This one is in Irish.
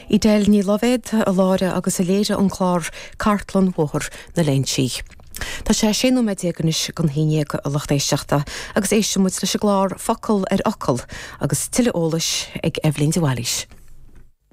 I déil ní lovéid a láire agus a léire an chlár Cartlan Mhóthar na Léintí. Tá sé sin méideaganis gan híine a lachtéisteachta agus éiste mu leis a glár focail ar ocail agus tuile ólais ag Evelyn de Wallis.